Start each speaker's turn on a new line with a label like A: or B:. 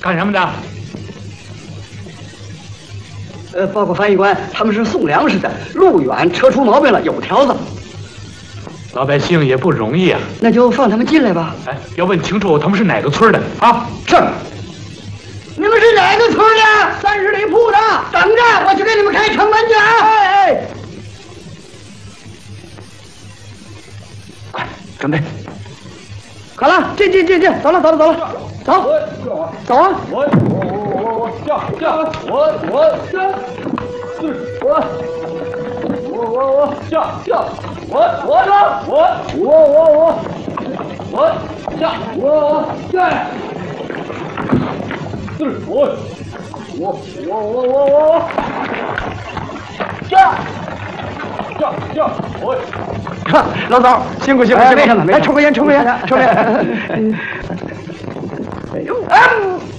A: 干什么的？
B: 报告翻译官，他们是送粮食的，路远，车出毛病了，有条子。
A: 老百姓也不容易啊。
B: 那就放他们进来吧。
A: 哎，要问清楚他们是哪个村的啊？
B: 是。你们是哪个村的？30里铺的。等着，我去给你们开城门去啊！哎，快准备。好了，进，走了，走啊！
C: 我
B: 老早辛苦，没什么，来抽根烟。哎呦，